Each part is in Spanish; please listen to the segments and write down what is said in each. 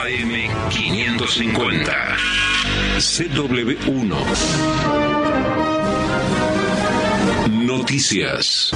AM550. CW1. Noticias.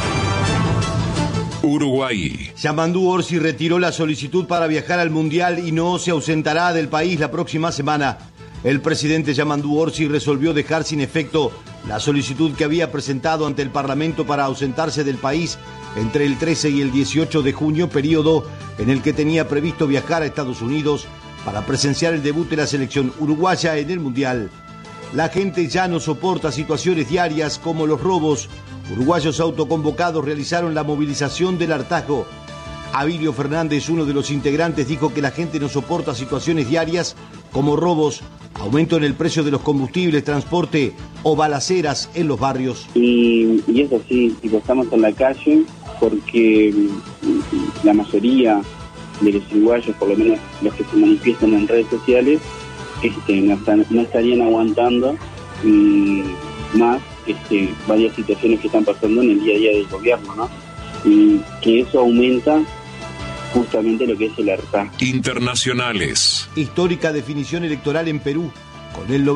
Uruguay. Yamandú Orsi retiró la solicitud para viajar al Mundial y no se ausentará del país la próxima semana. El presidente Yamandú Orsi resolvió dejar sin efecto la solicitud que había presentado ante el Parlamento para ausentarse del país entre el 13 y el 18 de junio, periodo en el que tenía previsto viajar a Estados Unidos para presenciar el debut de la selección uruguaya en el Mundial. La gente ya no soporta situaciones diarias como los robos. Uruguayos autoconvocados realizaron la movilización del hartazgo. Abilio Fernández, uno de los integrantes, dijo que la gente no soporta situaciones diarias como robos, aumento en el precio de los combustibles, transporte o balaceras en los barrios. Y es así, estamos en la calle porque la mayoría de los uruguayos, por lo menos los que se manifiestan en redes sociales, no estarían aguantando más varias situaciones que están pasando en el día a día del gobierno, ¿no? Y que eso aumenta justamente lo que es el hartazgo. Internacionales. Histórica definición electoral en Perú. Con el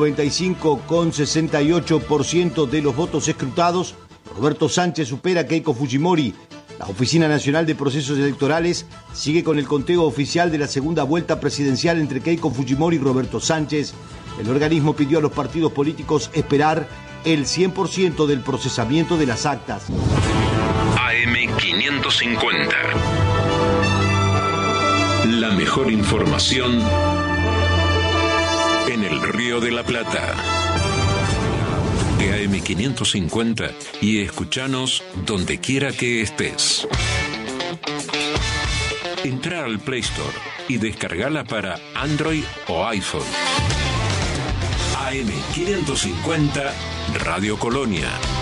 95,68% de los votos escrutados, Roberto Sánchez supera a Keiko Fujimori. La Oficina Nacional de Procesos Electorales sigue con el conteo oficial de la segunda vuelta presidencial entre Keiko Fujimori y Roberto Sánchez. El organismo pidió a los partidos políticos esperar el 100% del procesamiento de las actas. AM550. La mejor información en el Río de la Plata. De AM550 y escuchanos donde quiera que estés. Entra al Play Store y descargala para Android o iPhone. AM550 Radio Colonia.